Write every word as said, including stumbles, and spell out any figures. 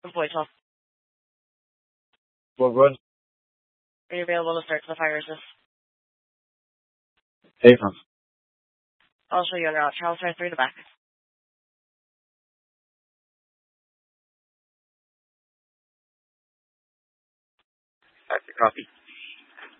Voicemail. Well, good. Are you available to start the fire assist? Aprons. I'll show you on route. Charles, right through the back. Back to copy.